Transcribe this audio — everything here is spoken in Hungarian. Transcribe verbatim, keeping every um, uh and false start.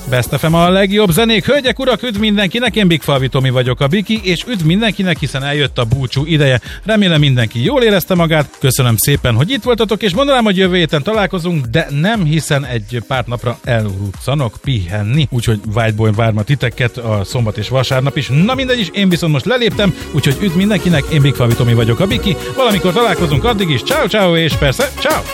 Best ef em a legjobb zenék. Hölgyek, urak, üdv mindenkinek, én Big Falvi Tomi vagyok, a Biki, és üdv mindenkinek, hiszen eljött a búcsú ideje. Remélem mindenki jól érezte magát. Köszönöm szépen, hogy itt voltatok, és mondanám, hogy jövő héten találkozunk, de nem, hiszen egy pár napra elruccanok pihenni. Úgyhogy Whiteboy vár ma titeket a szombat és vasárnap is. Na mindegy is, én viszont most leléptem, úgyhogy üdv mindenkinek, én Big Falvi Tomi vagyok, a Biki. Valamikor találkozunk, addig is. Ciao, ciao, és persze, ciao!